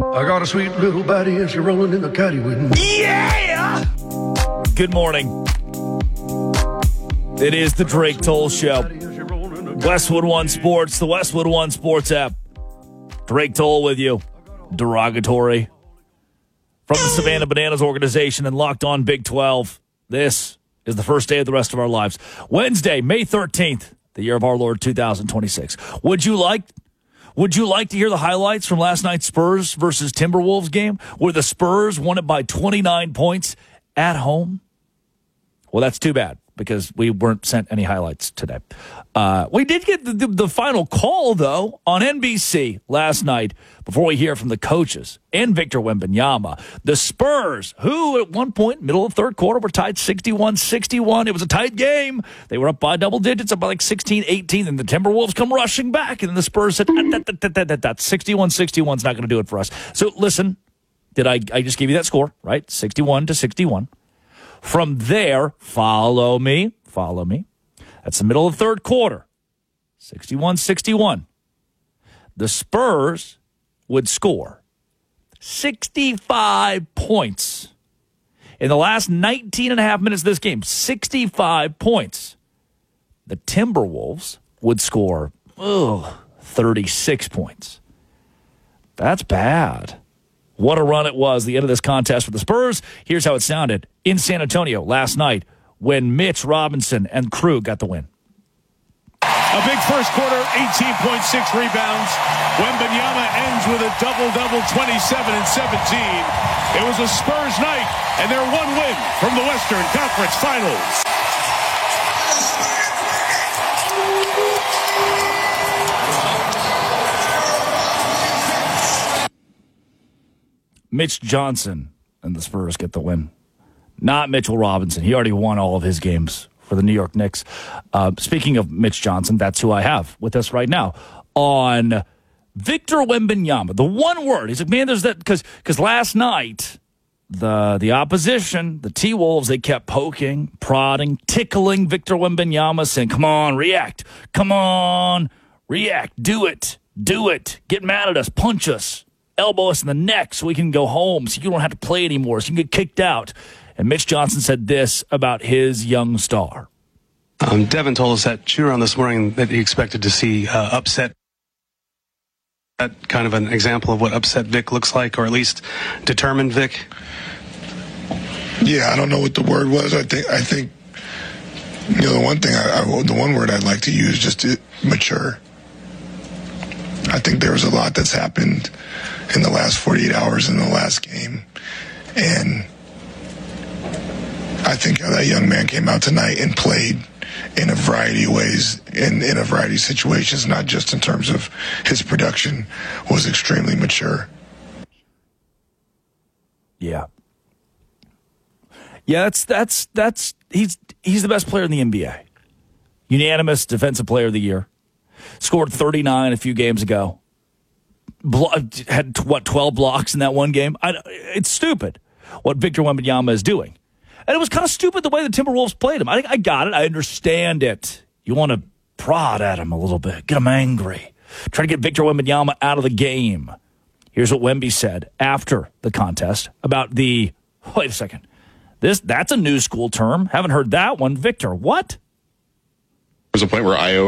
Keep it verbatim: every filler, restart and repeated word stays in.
I got a sweet little baddie and she's rolling in the caddy with me. Yeah! Good morning. It is the Drake Toll Show. Westwood One Sports, the Westwood One Sports app. Drake Toll with you. Derogatory. From the Savannah Bananas organization and Locked On Big twelve. This is the first day of the rest of our lives. Wednesday, May thirteenth, the year of our Lord two thousand twenty-six. Would you like Would you like to hear the highlights from last night's Spurs versus Timberwolves game where the Spurs won it by twenty-nine points at home? Well, that's too bad because we weren't sent any highlights today. Uh, we did get the, the, the final call, though, on N B C last night before we hear from the coaches and Victor Wembanyama. The Spurs, who at one point, middle of third quarter, were tied sixty-one sixty-one. It was a tight game. They were up by double digits, up by like sixteen eighteen, and the Timberwolves come rushing back, and then the Spurs said, that sixty-one sixty-one is not going to do it for us. So listen, did I, I just give you that score, right? sixty-one to sixty-one. From there, follow me, follow me. That's the middle of the third quarter, sixty-one sixty-one. The Spurs would score sixty-five points. In the last nineteen and a half minutes of this game, sixty-five points. The Timberwolves would score, ugh, thirty-six points. That's bad. What a run it was, the end of this contest for the Spurs. Here's how it sounded in San Antonio last night when Mitch Robinson and crew got the win. A big first quarter, eighteen point six rebounds. Wembanyama ends with a double-double, twenty-seven and seventeen. It was a Spurs night, and their one win from the Western Conference Finals. Mitch Johnson and the Spurs get the win. Not Mitchell Robinson. He already won all of his games for the New York Knicks. Uh, speaking of Mitch Johnson, that's who I have with us right now on Victor Wembanyama. The one word. He's like, man, there's that because because last night the the opposition, the T-Wolves, they kept poking, prodding, tickling Victor Wembanyama, saying, "Come on, react. Come on, react. Do it. Do it. Get mad at us. Punch us. Elbow us in the neck so we can go home so you don't have to play anymore, so you can get kicked out." And Mitch Johnson said this about his young star. Um, Devin told us at shoot-around this morning that he expected to see uh, upset. That kind of an example of what upset Vic looks like, or at least determined Vic. Yeah, I don't know what the word was. I think, I think, you know, the one thing, I, I, the one word I'd like to use, just to, mature. I think there was a lot that's happened in the last forty-eight hours in the last game. And I think how that young man came out tonight and played in a variety of ways, in, in a variety of situations, not just in terms of his production, was extremely mature. Yeah. Yeah, that's, that's, that's, he's, he's the best player in the N B A. Unanimous Defensive Player of the Year. Scored thirty-nine a few games ago. Blo- had, what, twelve blocks in that one game? I, it's stupid what Victor Wembanyama is doing. And it was kind of stupid the way the Timberwolves played him. I, I got it. I understand it. You want to prod at him a little bit. Get him angry. Try to get Victor Wembanyama out of the game. Here's what Wemby said after the contest about the, wait a second. This That's a new school term. Haven't heard that one. Victor, what? There was a point where Io